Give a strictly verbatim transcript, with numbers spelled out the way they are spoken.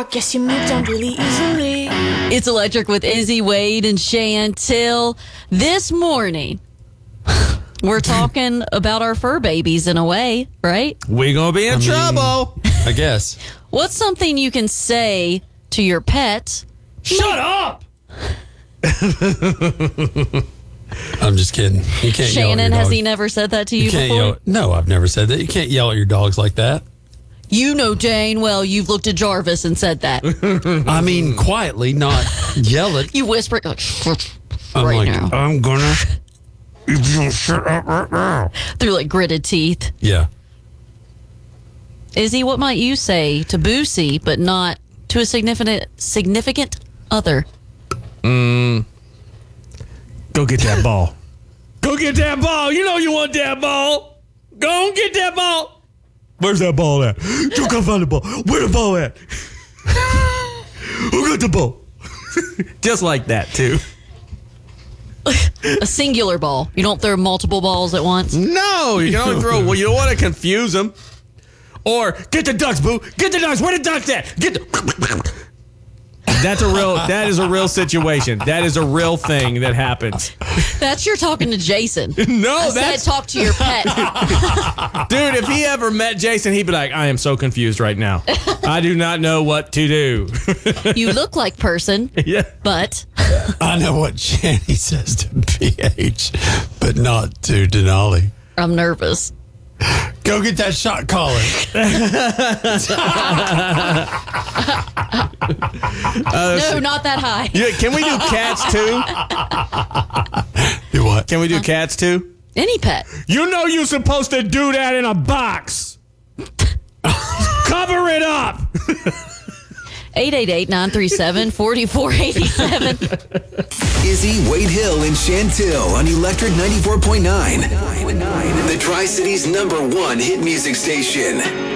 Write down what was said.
York. Guess you moved on really easily. It's Electric with Izzy, Wade, and Chantel. This morning, we're talking about our fur babies in a way, right? We gonna be in I mean, trouble. I guess. What's something you can say to your pet? Shut up. I'm just kidding. You can't yell at Shannon, your has dogs. he never said that to you, You can't before? yell. No, I've never said that. You can't yell at your dogs like that. You know Jane well. You've looked at Jarvis and said that. I mean, quietly, not yell it. You whisper like, I'm right like, now. I'm gonna. If you don't shut up right now. Through like gritted teeth. Yeah. Izzy, what might you say to Boosie, but not to a significant significant other? Mm. Go get that ball. Go get that ball. You know you want that ball. Go and get that ball. Where's that ball at? You come find the ball. Where the ball at? Who got the ball? Just like that, too. A singular ball. You don't throw multiple balls at once. No, you can only throw. Well, you don't want to confuse them. Or get the ducks, boo. Get the ducks. Where the ducks at? Get the. That's a real. That is a real situation. That is a real thing that happens. That's you're talking to Jason. No, I that's said talk to your pet. dude. If he ever met Jason, he'd be like, "I am so confused right now. I do not know what to do." You look like person, Yeah. but I know what Channy says to P H, but not to Denali. I'm nervous. Go get that shot collar. No, not that high. Yeah, can we do cats too? Do what? Can we do cats too? Any pet. You know you're supposed to do that in a box. Cover it up. eight eight eight, nine three seven, four four eight seven. Izzy, Wade Hill, and Chantel on Electric ninety-four point nine. The Tri-Cities number one hit music station.